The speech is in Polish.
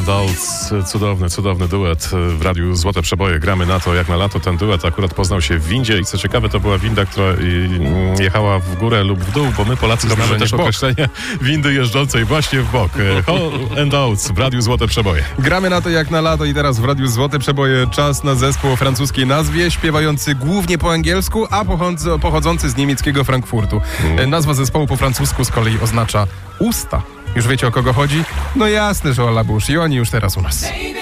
Oates. Cudowny duet w radiu Złote Przeboje. Gramy na to jak na lato. Ten duet akurat poznał się w windzie i co ciekawe, to była winda, która jechała w górę lub w dół, bo my Polacy znamy też określenie windy jeżdżącej właśnie w bok. Hall & Oates w radiu Złote Przeboje. Gramy na to jak na lato i teraz w radiu Złote Przeboje czas na zespół o francuskiej nazwie, śpiewający głównie po angielsku, a pochodzący z niemieckiego Frankfurtu. Nazwa zespołu po francusku z kolei oznacza usta. Już wiecie, o kogo chodzi? No jasne, że o La Bouche i oni już teraz u nas.